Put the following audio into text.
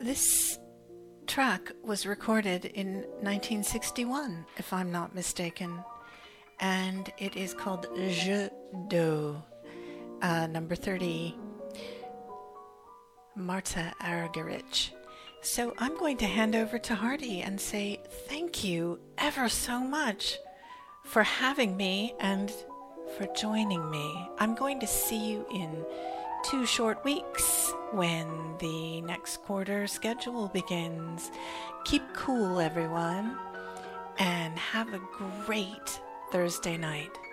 This track was recorded in 1961, if I'm not mistaken, and it is called Je Do, number 30, Marta Argerich. So I'm going to hand over to Hardy and say thank you ever so much for having me and for joining me. I'm going to see you in 2 short weeks when the next quarter schedule begins. Keep cool, everyone, and have a great Thursday night.